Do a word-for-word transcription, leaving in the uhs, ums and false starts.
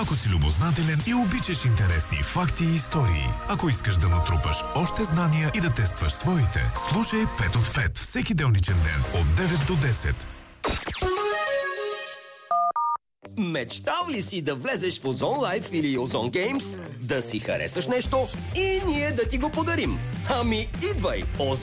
Ако си любознателен и обичаш интересни факти и истории. Ако искаш да натрупаш още знания и да тестваш своите, слушай пет от пет всеки делничен ден от девет до десет. Мечтал ли си да влезеш в Озон Лайф или Озон Геймс? Да си харесаш нещо и ние да ти го подарим? Ами идвай!